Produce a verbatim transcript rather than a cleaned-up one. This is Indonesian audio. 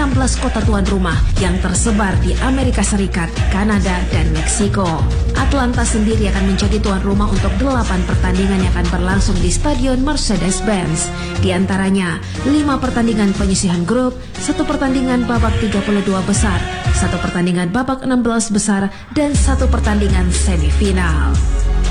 enam belas kota tuan rumah yang tersebar di Amerika Serikat, Kanada, dan Meksiko. Atlanta sendiri akan menjadi tuan rumah untuk delapan pertandingan yang akan berlangsung di Stadion Mercedes-Benz. Di antaranya, lima pertandingan penyisihan grup, satu pertandingan babak tiga puluh dua besar, satu pertandingan babak enam belas besar, dan satu pertandingan semifinal.